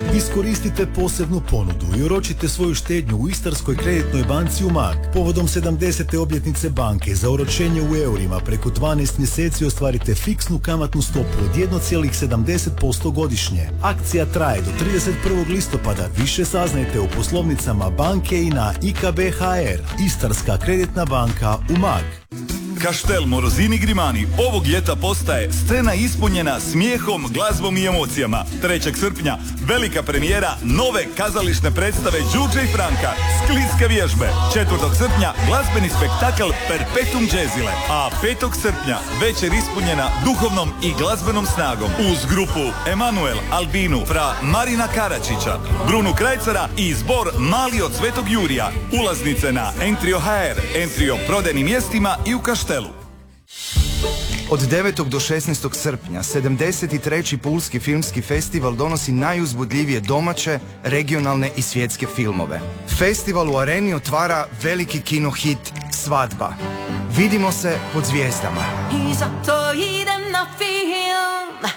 Iskoristite posebnu ponudu i oročite svoju štednju u Istarskoj kreditnoj banci Umag. Povodom 70. obljetnice banke za oročenje u eurima preko 12 mjeseci ostvarite fiksnu kamatnu stopu od 1,70% godišnje. Akcija traje do 31. listopada. Više saznajte u poslovnicama banke i na IKB.hr. Istarska kreditna banka Umag. Kaštel Morozini Grimani ovog ljeta postaje scena ispunjena smijehom, glazbom i emocijama. 3. srpnja velika premijera nove kazališne predstave Đurđe i Franka, Sklizke vježbe. 4. srpnja glazbeni spektakl Perpetuum Jazzile. A 5. srpnja večer ispunjena duhovnom i glazbenom snagom uz grupu Emanuel Albinu, fra Marina Karačića, Brunu Krajcara i zbor Mali od Svetog Jurija. Ulaznice na Entrio.hr, Entrio prodajnim mjestima i u Kaštelu. Od 9. do 16. srpnja 73. Pulski filmski festival donosi najuzbudljivije domaće, regionalne i svjetske filmove. Festival u areni otvara veliki kino hit Svadba. Vidimo se pod zvijezdama. I zato idem na film.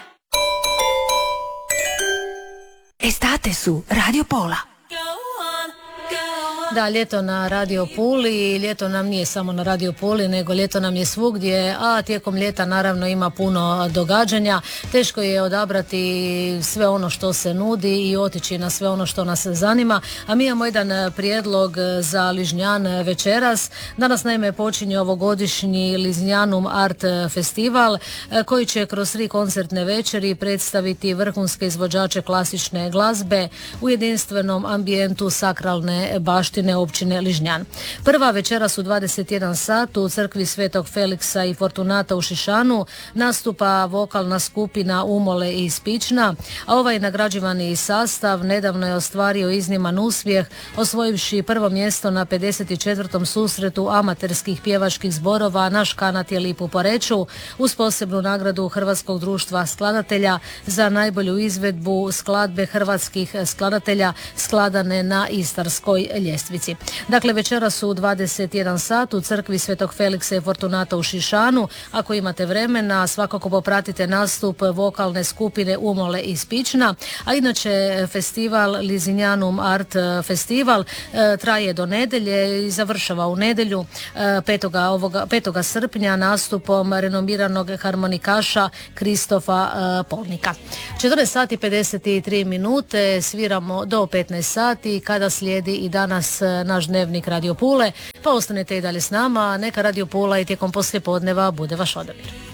Estate su Radio Pola. Da, ljeto na Radio Puli, ljeto nam nije samo na Radio Puli, nego ljeto nam je svugdje, a tijekom ljeta naravno ima puno događanja. Teško je odabrati sve ono što se nudi i otići na sve ono što nas zanima, a mi imamo jedan prijedlog za Ližnjan večeras. Danas naime počinje ovogodišnji Ližnjanum Art Festival koji će kroz 3 koncertne večeri predstaviti vrhunske izvođače klasične glazbe u jedinstvenom ambijentu sakralne baštine općine Ližnjan. Prva večeras u 21 sat u crkvi Svetog Feliksa i Fortunata u Šišanu nastupa vokalna skupina Umole i Spična, a ovaj nagrađivani sastav nedavno je ostvario izniman uspjeh osvojivši prvo mjesto na 54. susretu amaterskih pjevačkih zborova Naš kanat je lip u Poreču uz posebnu nagradu Hrvatskog društva skladatelja za najbolju izvedbu skladbe hrvatskih skladatelja skladane na istarskoj ljestvici. Dakle, večeras su u 21 sat u crkvi Svetog Feliksa i Fortunata u Šišanu. Ako imate vremena, svakako popratite nastup vokalne skupine Umole i Spična, a inače festival Ližnjanum Art Festival traje do nedjelje i završava u nedjelju 5. srpnja nastupom renomiranog harmonikaša Kristofa Polnika. 14 sati 53 minute, sviramo do 15 sati kada slijedi i danas naš dnevnik Radio Pule, pa ostanete i dalje s nama, neka Radio Pula i tijekom poslijepodneva bude vaš odabir.